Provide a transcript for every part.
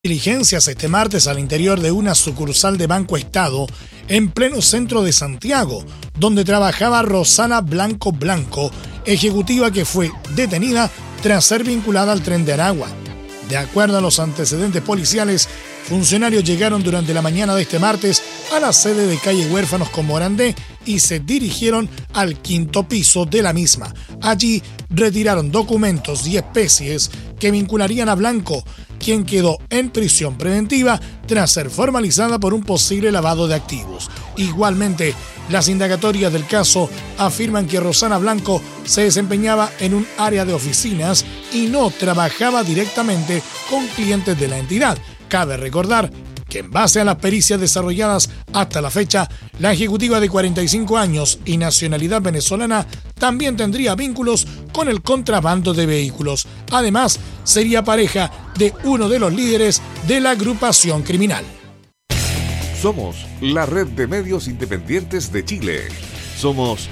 Diligencias este martes al interior de una sucursal de Banco Estado en pleno centro de Santiago, donde trabajaba Rosana Blanco Blanco, ejecutiva que fue detenida tras ser vinculada al Tren de Aragua. De acuerdo a los antecedentes policiales, funcionarios llegaron durante la mañana de este martes a la sede de calle Huérfanos con Morandé y se dirigieron al quinto piso de la misma. Allí retiraron documentos y especies que vincularían a Blanco, quien quedó en prisión preventiva tras ser formalizada por un posible lavado de activos. Igualmente, las indagatorias del caso afirman que Rosana Blanco se desempeñaba en un área de oficinas y no trabajaba directamente con clientes de la entidad. Cabe recordar que en base a las pericias desarrolladas hasta la fecha, la ejecutiva de 45 años y nacionalidad venezolana también tendría vínculos con el contrabando de vehículos. Además, sería pareja de uno de los líderes de la agrupación criminal. Somos la red de medios independientes de Chile. Somos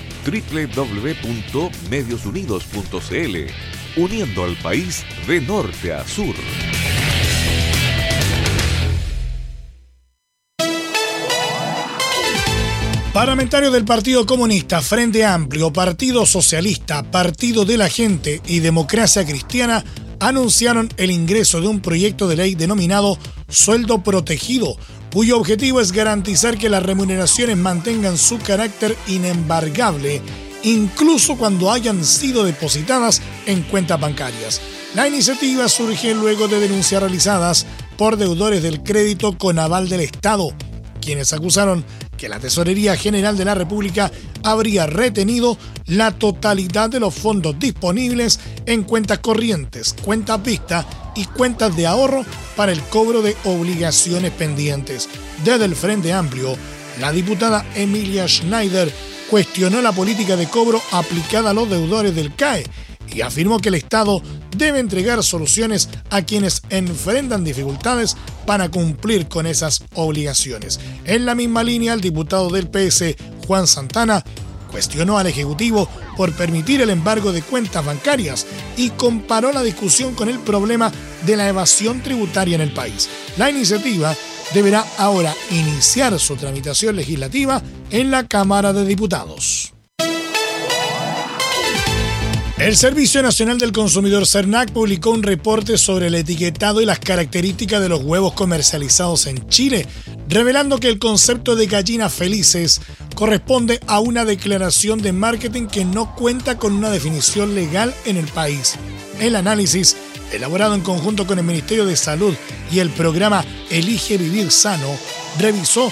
www.mediosunidos.cl, uniendo al país de norte a sur. Parlamentarios del Partido Comunista, Frente Amplio, Partido Socialista, Partido de la Gente y Democracia Cristiana anunciaron el ingreso de un proyecto de ley denominado Sueldo Protegido, cuyo objetivo es garantizar que las remuneraciones mantengan su carácter inembargable, incluso cuando hayan sido depositadas en cuentas bancarias. La iniciativa surge luego de denuncias realizadas por deudores del crédito con aval del Estado, quienes acusaron que la Tesorería General de la República habría retenido la totalidad de los fondos disponibles en cuentas corrientes, cuentas vistas y cuentas de ahorro para el cobro de obligaciones pendientes. Desde el Frente Amplio, la diputada Emilia Schneider cuestionó la política de cobro aplicada a los deudores del CAE y afirmó que el Estado debe entregar soluciones a quienes enfrentan dificultades para cumplir con esas obligaciones. En la misma línea, el diputado del PS, Juan Santana, cuestionó al Ejecutivo por permitir el embargo de cuentas bancarias y comparó la discusión con el problema de la evasión tributaria en el país. La iniciativa deberá ahora iniciar su tramitación legislativa en la Cámara de Diputados. El Servicio Nacional del Consumidor SERNAC publicó un reporte sobre el etiquetado y las características de los huevos comercializados en Chile, revelando que el concepto de gallinas felices corresponde a una declaración de marketing que no cuenta con una definición legal en el país. El análisis, elaborado en conjunto con el Ministerio de Salud y el programa Elige Vivir Sano, revisó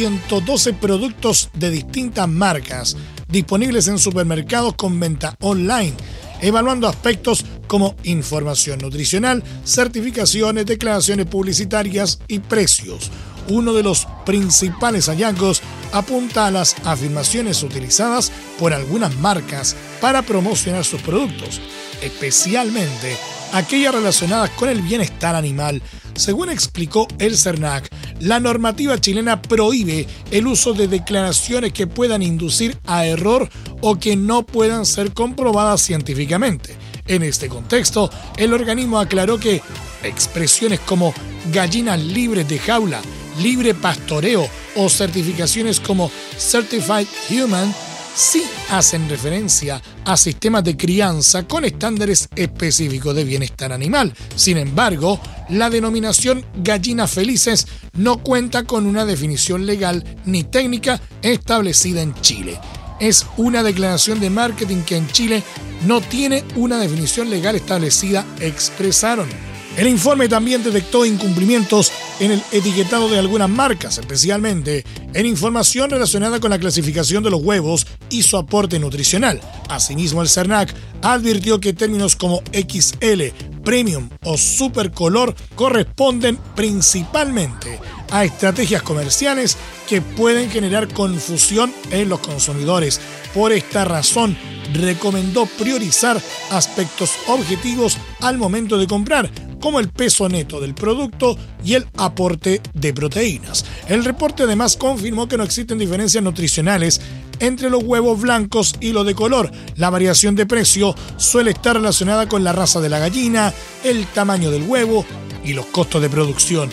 112 productos de distintas marcas disponibles en supermercados con venta online, evaluando aspectos como información nutricional, certificaciones, declaraciones publicitarias y precios. Uno de los principales hallazgos apunta a las afirmaciones utilizadas por algunas marcas para promocionar sus productos, especialmente aquellas relacionadas con el bienestar animal. Según explicó el SERNAC, la normativa chilena prohíbe el uso de declaraciones que puedan inducir a error o que no puedan ser comprobadas científicamente. En este contexto, el organismo aclaró que expresiones como gallinas libres de jaula, libre pastoreo o certificaciones como Certified Human sí hacen referencia a sistemas de crianza con estándares específicos de bienestar animal. Sin embargo, la denominación gallinas felices no cuenta con una definición legal ni técnica establecida en Chile. Es una declaración de marketing que en Chile no tiene una definición legal establecida, expresaron. El informe también detectó incumplimientos en el etiquetado de algunas marcas, especialmente en información relacionada con la clasificación de los huevos y su aporte nutricional. Asimismo, el SERNAC advirtió que términos como XL, Premium o Supercolor corresponden principalmente a estrategias comerciales que pueden generar confusión en los consumidores. Por esta razón, recomendó priorizar aspectos objetivos al momento de comprar, como el peso neto del producto y el aporte de proteínas. El reporte además confirmó que no existen diferencias nutricionales entre los huevos blancos y los de color. La variación de precio suele estar relacionada con la raza de la gallina, el tamaño del huevo y los costos de producción.